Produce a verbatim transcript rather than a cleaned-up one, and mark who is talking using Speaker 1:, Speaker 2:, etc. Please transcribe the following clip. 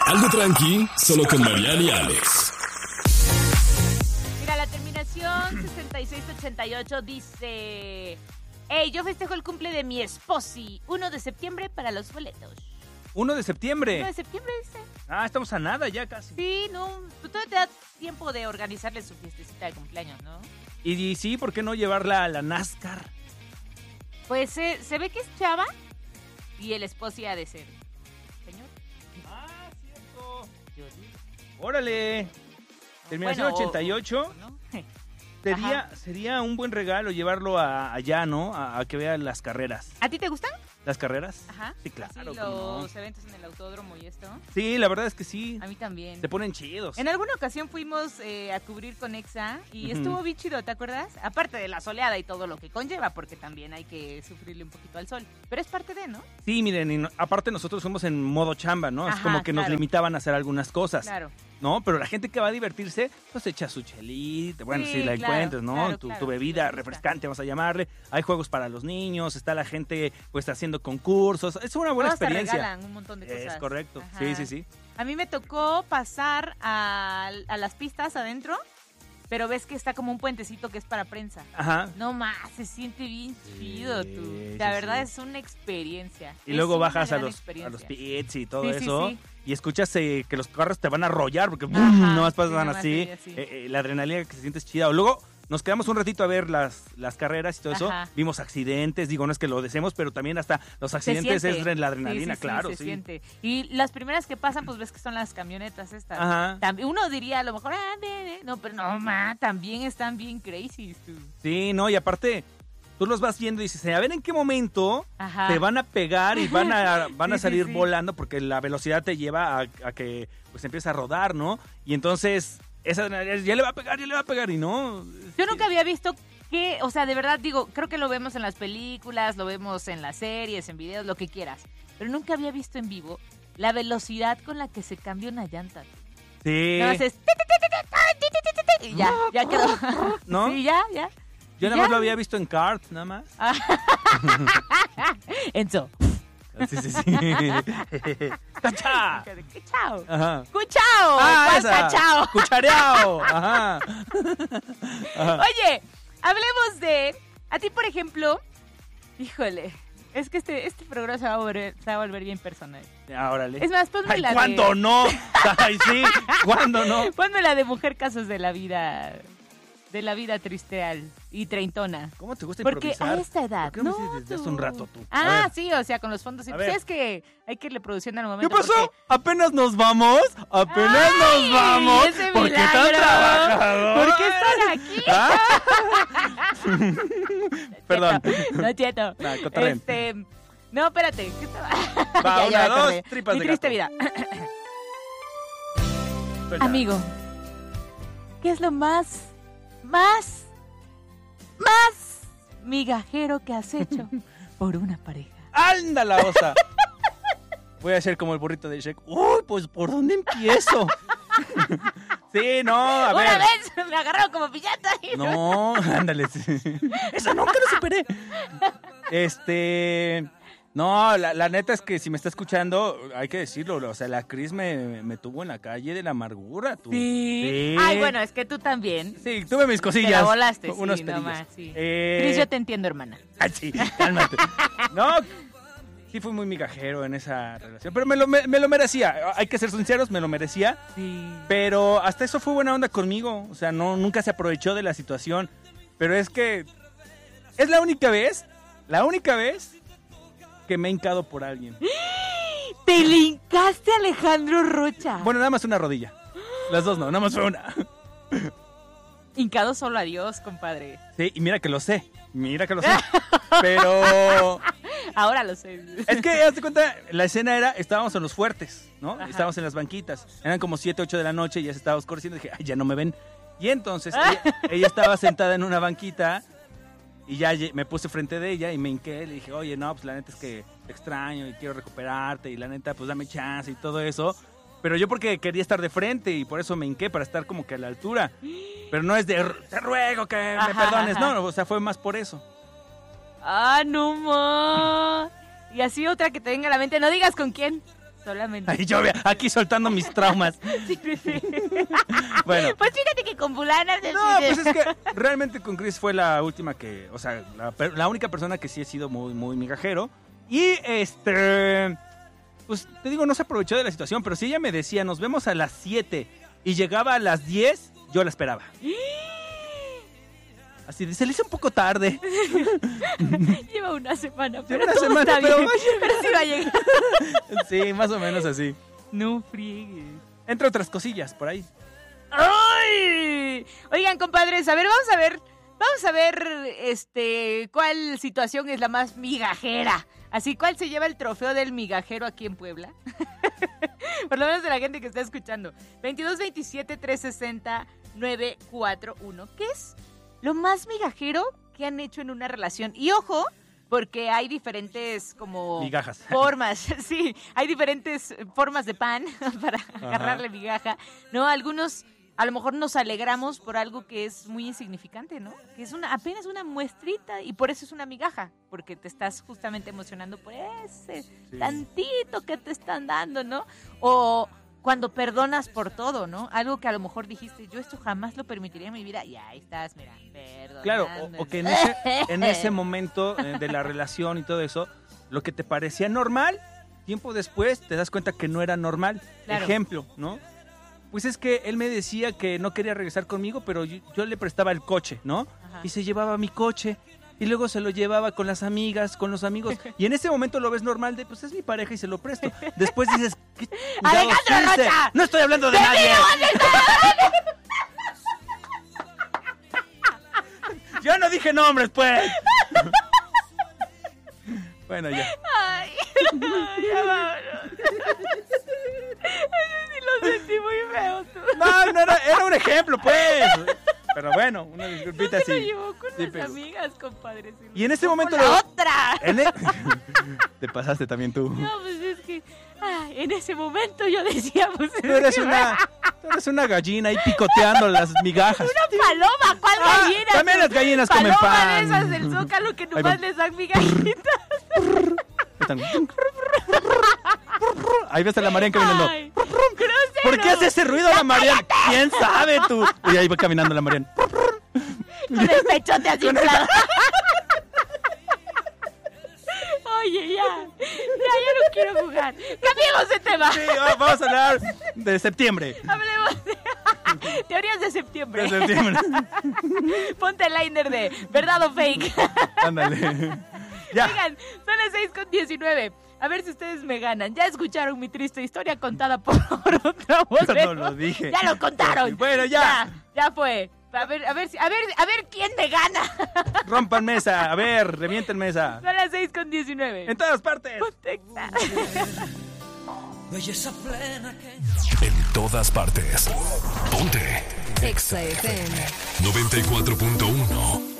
Speaker 1: Algo tranqui, solo con Mariana y Alex.
Speaker 2: Mira, la terminación sesenta y seis ochenta y ocho dice... Hey, yo festejo el cumple de mi esposi. uno de septiembre para los boletos.
Speaker 3: ¿uno de septiembre?
Speaker 2: uno de septiembre, dice.
Speaker 3: Ah, estamos a nada ya casi.
Speaker 2: Sí, no, tú todavía te da tiempo de organizarle su fiestecita de cumpleaños, ¿no?
Speaker 3: Y, y sí, ¿por qué no llevarla a la NASCAR?
Speaker 2: Pues eh, se ve que es chava y el esposi ha de ser señor.
Speaker 3: Ah, cierto. Órale. Terminación
Speaker 2: Bueno,
Speaker 3: ochenta y ocho.
Speaker 2: ¿no?
Speaker 3: Sería, sería un buen regalo llevarlo a, allá, ¿no? A, a que vea las carreras.
Speaker 2: ¿A ti te gustan?
Speaker 3: ¿Las carreras?
Speaker 2: Ajá.
Speaker 3: Sí, claro.
Speaker 2: Así
Speaker 3: ¿cómo
Speaker 2: los
Speaker 3: no?
Speaker 2: eventos en el autódromo y esto.
Speaker 3: Sí, la verdad es que sí.
Speaker 2: A mí también.
Speaker 3: Se ponen chidos.
Speaker 2: En alguna ocasión fuimos eh, a cubrir con Exa y
Speaker 3: Ujú.
Speaker 2: estuvo bien chido, ¿te acuerdas? Aparte de la soleada y todo lo que conlleva, porque también hay que sufrirle un poquito al sol. Pero es parte de, ¿no?
Speaker 3: Sí, miren, y no- aparte nosotros fuimos en modo chamba, ¿no? es
Speaker 2: Ajá,
Speaker 3: como que nos
Speaker 2: claro.
Speaker 3: limitaban a hacer algunas cosas,
Speaker 2: Claro.
Speaker 3: ¿no? Pero la gente que va a divertirse, pues echa su chelita, bueno,
Speaker 2: Sí,
Speaker 3: si la
Speaker 2: claro,
Speaker 3: encuentras, ¿no?
Speaker 2: claro,
Speaker 3: tu,
Speaker 2: claro,
Speaker 3: tu
Speaker 2: si
Speaker 3: bebida
Speaker 2: les gusta.
Speaker 3: refrescante, vamos a llamarle. Hay juegos para los niños, está la gente, pues, haciendo concursos. Es una buena
Speaker 2: Todos te
Speaker 3: experiencia.
Speaker 2: regalan un montón de cosas.
Speaker 3: Es correcto,
Speaker 2: Ajá.
Speaker 3: sí, sí, sí.
Speaker 2: A mí me tocó pasar a, a las pistas adentro, pero ves que está como un puentecito que es para prensa.
Speaker 3: Ajá.
Speaker 2: No más, se siente bien chido tú.
Speaker 3: sí,
Speaker 2: La
Speaker 3: sí,
Speaker 2: verdad
Speaker 3: sí.
Speaker 2: es una experiencia.
Speaker 3: Y
Speaker 2: Es
Speaker 3: luego
Speaker 2: una
Speaker 3: bajas a
Speaker 2: gran
Speaker 3: los, a
Speaker 2: experiencia.
Speaker 3: los pits y todo
Speaker 2: Sí, sí,
Speaker 3: eso.
Speaker 2: sí.
Speaker 3: Y escuchas eh, que los carros te van a arrollar porque
Speaker 2: Ajá,
Speaker 3: ¡bum! Nomás
Speaker 2: sí,
Speaker 3: pasan
Speaker 2: nomás
Speaker 3: así.
Speaker 2: sí, así.
Speaker 3: Eh, eh, la adrenalina que se siente es chida. O luego nos quedamos un ratito a ver las, las carreras y todo eso.
Speaker 2: Ajá.
Speaker 3: Vimos accidentes. Digo, no es que lo deseemos, pero también hasta los
Speaker 2: Se
Speaker 3: accidentes
Speaker 2: siente.
Speaker 3: es la adrenalina,
Speaker 2: Sí, sí, sí,
Speaker 3: claro.
Speaker 2: se
Speaker 3: Sí,
Speaker 2: siente. Y las primeras que pasan, pues ves que son las camionetas estas.
Speaker 3: Ajá.
Speaker 2: También, uno diría a lo mejor, ah, de, de. No, pero no, ma, también están bien crazy tú.
Speaker 3: Sí, no, y aparte, tú los vas viendo y dices, a ver en qué momento
Speaker 2: Ajá.
Speaker 3: te van a pegar y van a, van a
Speaker 2: Sí, sí,
Speaker 3: salir
Speaker 2: sí.
Speaker 3: volando porque la velocidad te lleva a, a que pues empieza a rodar, ¿no? Y entonces, esa adrenalina, ya le va a pegar, ya le va a pegar y no.
Speaker 2: Yo nunca había visto que, o sea, de verdad digo, creo que lo vemos en las películas, lo vemos en las series, en videos, lo que quieras. Pero nunca había visto en vivo la velocidad con la que se cambia una llanta.
Speaker 3: Sí.
Speaker 2: Nada más es... ti, ti, ti, ti, ti, ti, ti, ti, ti, y ya, ya quedó.
Speaker 3: ¿No?
Speaker 2: Sí, ya, ya.
Speaker 3: Yo nada
Speaker 2: ¿Ya?
Speaker 3: más lo había visto en kart, nada más.
Speaker 2: Enzo.
Speaker 3: Sí, sí, sí. ¡Cachá!
Speaker 2: Chao.
Speaker 3: Ajá.
Speaker 2: ¡Cuchao!
Speaker 3: Ah,
Speaker 2: ¿Cuál
Speaker 3: esa.
Speaker 2: cachao?
Speaker 3: ¡Cuchareao! Ajá. Ajá.
Speaker 2: Oye, hablemos de... A ti, por ejemplo... Híjole, es que este, este programa se va, a volver, se va a volver bien personal.
Speaker 3: Ah, órale.
Speaker 2: Es más, ponme
Speaker 3: Ay,
Speaker 2: la
Speaker 3: ¿cuándo
Speaker 2: de...
Speaker 3: no? Ay, sí, ¿cuándo no?
Speaker 2: Ponme la de mujer casos de la vida... De la vida tristeal y treintona.
Speaker 3: ¿Cómo te gusta
Speaker 2: Porque
Speaker 3: improvisar?
Speaker 2: a esta edad,
Speaker 3: ¿Por qué no,
Speaker 2: no,
Speaker 3: me dices desde hace
Speaker 2: tú.
Speaker 3: un rato tú? A
Speaker 2: Ah,
Speaker 3: ver.
Speaker 2: sí, o sea, con los fondos.
Speaker 3: A
Speaker 2: Pues
Speaker 3: ver.
Speaker 2: es que hay que irle produciendo al
Speaker 3: ¿Qué
Speaker 2: momento.
Speaker 3: pasó?
Speaker 2: porque-
Speaker 3: ¿Apenas nos vamos? ¿Apenas
Speaker 2: ¡Ay!
Speaker 3: nos vamos?
Speaker 2: ¡Ese
Speaker 3: ¿Por qué tan
Speaker 2: milagro!
Speaker 3: trabajador?
Speaker 2: ¿Por qué están aquí?
Speaker 3: Ah. Perdón.
Speaker 2: No, tieto.
Speaker 3: Nah, cotorreen.
Speaker 2: Este, no, espérate. ¿Qué estaba?
Speaker 3: Va,
Speaker 2: Ya, ya
Speaker 3: una,
Speaker 2: me acordé.
Speaker 3: dos, tripas
Speaker 2: Mi
Speaker 3: de
Speaker 2: triste
Speaker 3: gato.
Speaker 2: vida.
Speaker 3: Suelta.
Speaker 2: Amigo, ¿qué es lo más, más, más migajero que has hecho por una pareja?
Speaker 3: ¡Anda la osa! Voy a hacer como el burrito de Shrek. ¡Uy, pues por dónde empiezo! Sí, no, a ver.
Speaker 2: Una vez me agarraron como piñata. y-
Speaker 3: No, ándale. Sí. Eso nunca lo superé. Este. No, la, la neta es que si me está escuchando, hay que decirlo. O sea, la Cris me, me tuvo en la calle de la amargura. Tú.
Speaker 2: Sí.
Speaker 3: Sí.
Speaker 2: Ay, bueno, es que tú también.
Speaker 3: Sí, tuve mis
Speaker 2: Te
Speaker 3: cosillas.
Speaker 2: la volaste,
Speaker 3: Unos
Speaker 2: sí,
Speaker 3: pedillos.
Speaker 2: nomás, sí.
Speaker 3: Eh,
Speaker 2: Cris, yo te entiendo, hermana.
Speaker 3: Ay, sí, cálmate. No, sí fui muy migajero en esa relación, pero me lo, me, me lo merecía. Hay que ser sinceros, me lo merecía.
Speaker 2: Sí.
Speaker 3: Pero hasta eso fue buena onda conmigo. O sea, no, nunca se aprovechó de la situación. Pero es que es la única vez, la única vez que me he hincado por alguien.
Speaker 2: Te linkaste a Alejandro Rocha.
Speaker 3: Bueno, nada más una rodilla. Las dos no, nada más fue una.
Speaker 2: Hincado solo a Dios, compadre.
Speaker 3: Sí, y mira que lo sé. Mira que lo sé. Pero
Speaker 2: Ahora lo sé.
Speaker 3: es que, hazte cuenta, la escena era, estábamos en los fuertes, ¿no?
Speaker 2: Ajá.
Speaker 3: Estábamos en las banquitas. Eran como siete, ocho de la noche y ya se estaba oscureciendo. Dije, ay, ya no me ven. Y entonces ella, ella estaba sentada en una banquita y ya lle- me puse frente de ella y me hinqué. Le dije, oye, no, pues la neta es que te extraño y quiero recuperarte y la neta, pues dame chance y todo eso. Pero yo porque quería estar de frente y por eso me hinqué, para estar como que a la altura. Pero no es de, te ruego que me
Speaker 2: Ajá,
Speaker 3: perdones.
Speaker 2: ajá.
Speaker 3: No, no, o sea, fue más por eso.
Speaker 2: Ah, no más. Y así otra que te venga a la mente. No digas con quién. solamente.
Speaker 3: Ay, yo aquí soltando mis traumas.
Speaker 2: Sí, sí, sí.
Speaker 3: Bueno.
Speaker 2: Pues fíjate que con fulana...
Speaker 3: No, pues es que realmente con Chris fue la última que, o sea, la, la única persona que sí he sido muy, muy migajero. Y este, pues te digo, no se aprovechó de la situación, pero si ella me decía, nos vemos a las siete y llegaba a las diez, yo la esperaba. Así, se le hizo un poco tarde.
Speaker 2: Lleva una semana, pero
Speaker 3: Lleva una
Speaker 2: todo
Speaker 3: semana,
Speaker 2: está
Speaker 3: pero,
Speaker 2: bien. Pero sí va a llegar.
Speaker 3: Sí, más o menos así.
Speaker 2: No friegues.
Speaker 3: Entre otras cosillas, por ahí.
Speaker 2: ¡Ay! Oigan, compadres, a ver, vamos a ver, vamos a ver, este, cuál situación es la más migajera. Así, ¿cuál se lleva el trofeo del migajero aquí en Puebla? Por lo menos de la gente que está escuchando. veintidós veintisiete trescientos sesenta novecientos cuarenta y uno. ¿Qué es lo más migajero que han hecho en una relación? Y ojo, porque hay diferentes como
Speaker 3: migajas.
Speaker 2: Formas, sí, hay diferentes formas de pan para
Speaker 3: Ajá.
Speaker 2: agarrarle migaja, ¿no? Algunos a lo mejor nos alegramos por algo que es muy insignificante, ¿no? Que es una apenas una muestrita y por eso es una migaja, porque te estás justamente emocionando por ese
Speaker 3: Sí.
Speaker 2: tantito que te están dando, ¿no? O cuando perdonas por todo, ¿no? Algo que a lo mejor dijiste, yo esto jamás lo permitiría en mi vida, y ahí estás, mira, perdonando.
Speaker 3: Claro, o, o que en ese, en ese momento eh, de la relación y todo eso, lo que te parecía normal, tiempo después te das cuenta que no era normal.
Speaker 2: Claro.
Speaker 3: Ejemplo, ¿no? Pues es que él me decía que no quería regresar conmigo, pero yo, yo le prestaba el coche, ¿no?
Speaker 2: Ajá.
Speaker 3: Y se llevaba mi coche. Y luego se lo llevaba con las amigas, con los amigos. Y en ese momento lo ves normal de, pues es mi pareja y se lo presto. Después dices, ¿qué chingados
Speaker 2: ¡Alejandro
Speaker 3: hice?
Speaker 2: Rocha!
Speaker 3: No estoy hablando de nadie. Yo no dije nombres, pues. Bueno, ya.
Speaker 2: Ay, ya vámonos. Eso sí lo sentí muy feo tú.
Speaker 3: No, no era, era un ejemplo, pues. Pero bueno, una
Speaker 2: No
Speaker 3: disculpita
Speaker 2: se lo
Speaker 3: sí.
Speaker 2: llevó con
Speaker 3: Sí,
Speaker 2: las
Speaker 3: pero-
Speaker 2: amigas, compadre. se lo
Speaker 3: Y en ese
Speaker 2: llevó
Speaker 3: momento
Speaker 2: con la
Speaker 3: lo-
Speaker 2: otra.
Speaker 3: En el- Te pasaste también tú.
Speaker 2: No, pues es que ay, en ese momento yo decía, pues
Speaker 3: Tú eres una, tú eres una gallina ahí picoteando las migajas.
Speaker 2: una paloma, ¿cuál
Speaker 3: Ah,
Speaker 2: gallina?
Speaker 3: también las gallinas comen
Speaker 2: Paloma
Speaker 3: pan.
Speaker 2: de esas del Zócalo que
Speaker 3: Ahí
Speaker 2: nomás
Speaker 3: van.
Speaker 2: les dan migajitas.
Speaker 3: Están- Ahí ves a la Marian caminando.
Speaker 2: Ay, grosero.
Speaker 3: ¿Por qué hace ese ruido la Marian? ¿Quién sabe tú? Y ahí va caminando la Marian.
Speaker 2: Con el pechote así inflado. Oye, ya. Ya, ya no quiero jugar. Cambiemos de tema.
Speaker 3: Sí, va- vamos a hablar de septiembre.
Speaker 2: Hablemos de teorías de septiembre.
Speaker 3: De septiembre.
Speaker 2: Ponte el liner de verdad o fake.
Speaker 3: Ándale. Ya.
Speaker 2: Oigan, son las seis con diecinueve. A ver si ustedes me ganan. Ya escucharon mi triste historia contada por otra voz.
Speaker 3: Yo no lo dije.
Speaker 2: Ya lo contaron.
Speaker 3: Bueno, ya.
Speaker 2: Ya, ya fue. A ver, a ver, si- a ver, a ver quién me gana.
Speaker 3: Rompan mesa. A ver, revienten mesa.
Speaker 2: Son las seis con diecinueve.
Speaker 3: En todas partes.
Speaker 2: Texas.
Speaker 4: Belleza plena que...
Speaker 1: En todas partes. Ponte.
Speaker 5: Exa F M.
Speaker 1: noventa y cuatro punto uno.